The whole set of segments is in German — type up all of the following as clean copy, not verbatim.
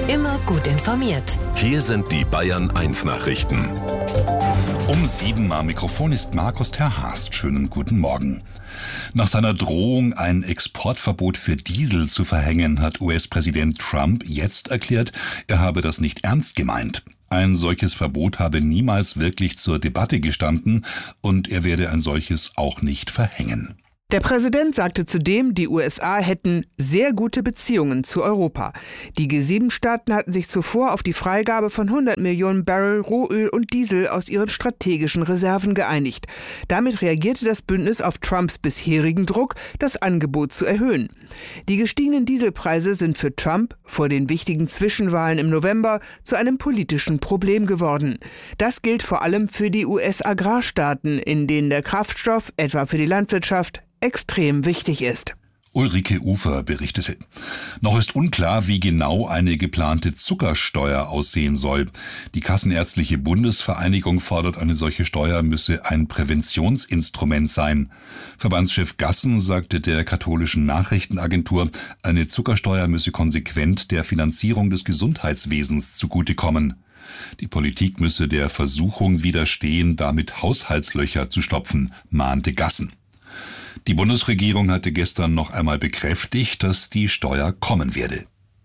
Immer gut informiert. Hier sind die Bayern 1 Nachrichten. Um 7 am Mikrofon ist Markus Terhast. Schönen guten Morgen. Nach seiner Drohung, ein Exportverbot für Diesel zu verhängen, hat US-Präsident Trump jetzt erklärt, er habe das nicht ernst gemeint. Ein solches Verbot habe niemals wirklich zur Debatte gestanden und er werde ein solches auch nicht verhängen. Der Präsident sagte zudem, die USA hätten sehr gute Beziehungen zu Europa. Die G7-Staaten hatten sich zuvor auf die Freigabe von 100 Millionen Barrel Rohöl und Diesel aus ihren strategischen Reserven geeinigt. Damit reagierte das Bündnis auf Trumps bisherigen Druck, das Angebot zu erhöhen. Die gestiegenen Dieselpreise sind für Trump vor den wichtigen Zwischenwahlen im November zu einem politischen Problem geworden. Das gilt vor allem für die US-Agrarstaaten, in denen der Kraftstoff, etwa für die Landwirtschaft, extrem wichtig ist. Ulrike Ufer berichtete. Noch ist unklar, wie genau eine geplante Zuckersteuer aussehen soll. Die Kassenärztliche Bundesvereinigung fordert, eine solche Steuer müsse ein Präventionsinstrument sein. Verbandschef Gassen sagte der katholischen Nachrichtenagentur, eine Zuckersteuer müsse konsequent der Finanzierung des Gesundheitswesens zugutekommen. Die Politik müsse der Versuchung widerstehen, damit Haushaltslöcher zu stopfen, mahnte Gassen. Die Bundesregierung hatte gestern noch einmal bekräftigt, dass die Steuer kommen werde.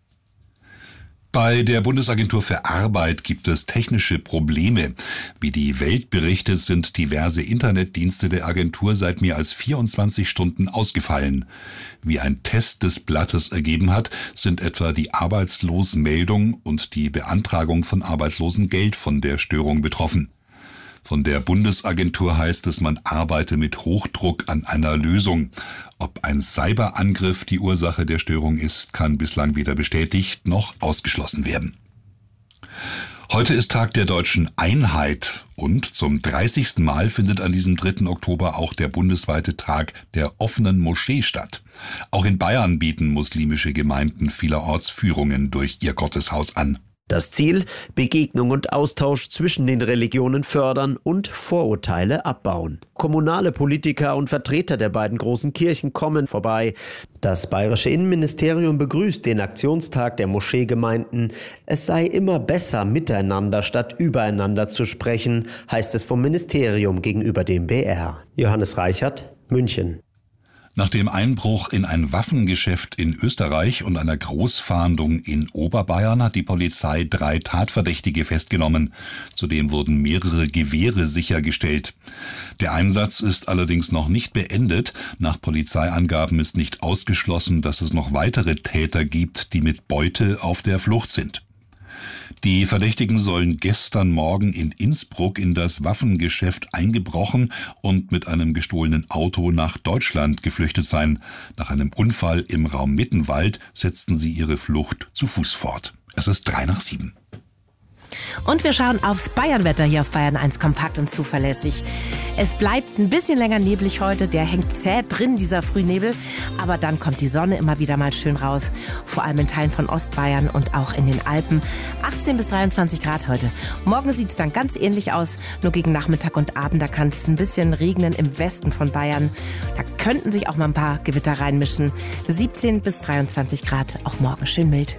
Bei der Bundesagentur für Arbeit gibt es technische Probleme. Wie die Welt berichtet, sind diverse Internetdienste der Agentur seit mehr als 24 Stunden ausgefallen. Wie ein Test des Blattes ergeben hat, sind etwa die Arbeitslosmeldung und die Beantragung von Arbeitslosengeld von der Störung betroffen. Von der Bundesagentur heißt es, man arbeite mit Hochdruck an einer Lösung. Ob ein Cyberangriff die Ursache der Störung ist, kann bislang weder bestätigt noch ausgeschlossen werden. Heute ist Tag der deutschen Einheit und zum 30. Mal findet an diesem 3. Oktober auch der bundesweite Tag der offenen Moschee statt. Auch in Bayern bieten muslimische Gemeinden vielerorts Führungen durch ihr Gotteshaus an. Das Ziel: Begegnung und Austausch zwischen den Religionen fördern und Vorurteile abbauen. Kommunale Politiker und Vertreter der beiden großen Kirchen kommen vorbei. Das bayerische Innenministerium begrüßt den Aktionstag der Moscheegemeinden. Es sei immer besser, miteinander statt übereinander zu sprechen, heißt es vom Ministerium gegenüber dem BR. Johannes Reichert, München. Nach dem Einbruch in ein Waffengeschäft in Österreich und einer Großfahndung in Oberbayern hat die Polizei 3 Tatverdächtige festgenommen. Zudem wurden mehrere Gewehre sichergestellt. Der Einsatz ist allerdings noch nicht beendet. Nach Polizeiangaben ist nicht ausgeschlossen, dass es noch weitere Täter gibt, die mit Beute auf der Flucht sind. Die Verdächtigen sollen gestern Morgen in Innsbruck in das Waffengeschäft eingebrochen und mit einem gestohlenen Auto nach Deutschland geflüchtet sein. Nach einem Unfall im Raum Mittenwald setzten sie ihre Flucht zu Fuß fort. Es ist 6:03. Und wir schauen aufs Bayernwetter hier auf Bayern 1 kompakt und zuverlässig. Es bleibt ein bisschen länger neblig heute, der hängt zäh drin, dieser Frühnebel. Aber dann kommt die Sonne immer wieder mal schön raus, vor allem in Teilen von Ostbayern und auch in den Alpen. 18 bis 23 Grad heute. Morgen sieht es dann ganz ähnlich aus, nur gegen Nachmittag und Abend, da kann es ein bisschen regnen im Westen von Bayern. Da könnten sich auch mal ein paar Gewitter reinmischen. 17 bis 23 Grad, auch morgen schön mild.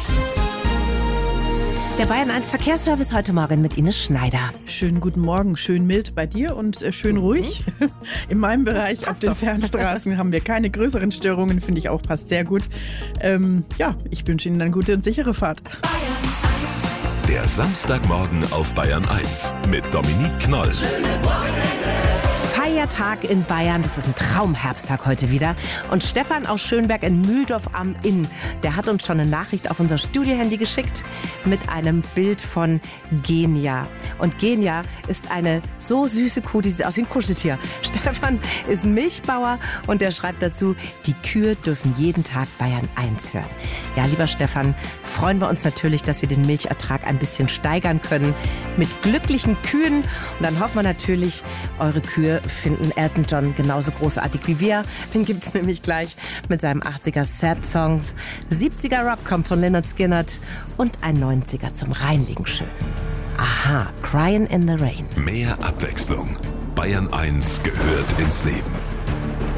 Der Bayern 1 Verkehrsservice heute Morgen mit Ines Schneider. Schönen guten Morgen, schön mild bei dir und schön ruhig. In meinem Bereich passt auf den Fernstraßen haben wir keine größeren Störungen, finde ich auch, passt sehr gut. Ich wünsche Ihnen eine gute und sichere Fahrt. Der Samstagmorgen auf Bayern 1 mit Dominique Knoll. Schönes Wochenende. Feiertag in Bayern, das ist ein Traumherbsttag heute wieder. Und Stefan aus Schönberg in Mühldorf am Inn, der hat uns schon eine Nachricht auf unser Studiohandy geschickt mit einem Bild von Genia. Und Genia ist eine so süße Kuh, die sieht aus wie ein Kuscheltier. Stefan ist Milchbauer und der schreibt dazu, die Kühe dürfen jeden Tag Bayern 1 hören. Ja, lieber Stefan, freuen wir uns natürlich, dass wir den Milchertrag ein bisschen steigern können mit glücklichen Kühen. Und dann hoffen wir natürlich, eure Kühe finden Elton John genauso großartig wie wir. Den gibt es nämlich gleich mit seinem 80er Sad Songs. 70er Rock kommt von Lynyrd Skynyrd und ein 90er zum Reinlegen schön. Aha, Crying in the Rain. Mehr Abwechslung. Bayern 1 gehört ins Leben.